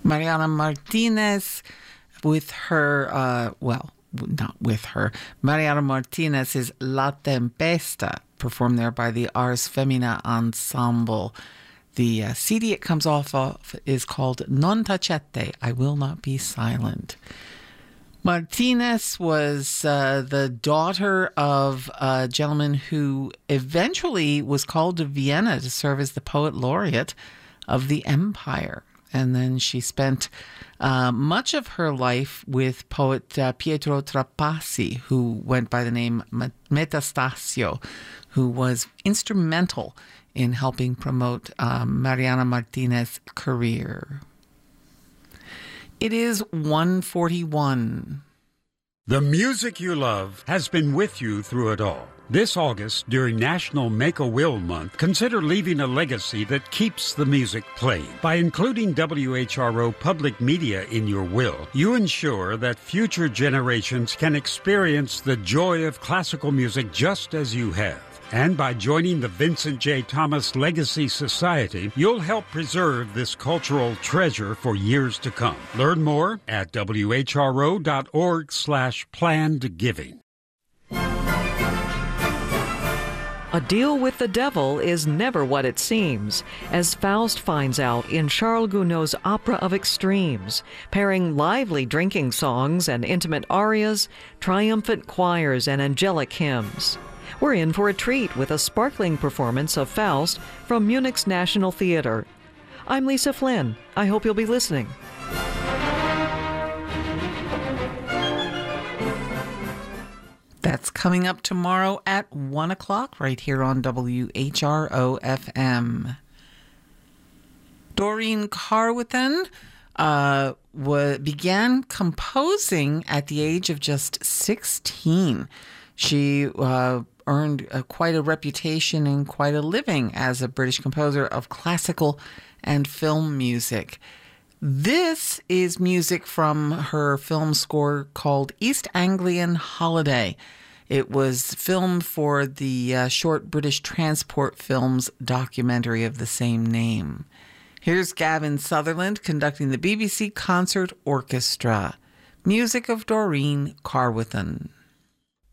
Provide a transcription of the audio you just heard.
Mariana Martinez with her, not with her. Mariana Martinez is La Tempesta, performed there by the Ars Femina Ensemble. The CD it comes off of is called Non Tacete, I Will Not Be Silent. Martinez was the daughter of a gentleman who eventually was called to Vienna to serve as the poet laureate of the empire. And then she spent much of her life with poet Pietro Trapassi, who went by the name Metastasio, who was instrumental in helping promote Mariana Martinez's career. It is 1:41. The music you love has been with you through it all. This August, during National Make-A-Will Month, consider leaving a legacy that keeps the music playing. By including WHRO Public Media in your will, you ensure that future generations can experience the joy of classical music just as you have. And by joining the Vincent J. Thomas Legacy Society, you'll help preserve this cultural treasure for years to come. Learn more at whro.org/plannedgiving. A deal with the devil is never what it seems, as Faust finds out in Charles Gounod's Opera of Extremes, pairing lively drinking songs and intimate arias, triumphant choirs, and angelic hymns. We're in for a treat with a sparkling performance of Faust from Munich's National Theater. I'm Lisa Flynn. I hope you'll be listening. That's coming up tomorrow at 1 o'clock right here on WHRO-FM. Doreen Carwithen began composing at the age of just 16. She earned quite a reputation and quite a living as a British composer of classical and film music. This is music from her film score called East Anglian Holiday. It was filmed for the short British Transport Films documentary of the same name. Here's Gavin Sutherland conducting the BBC Concert Orchestra. Music of Doreen Carwithen.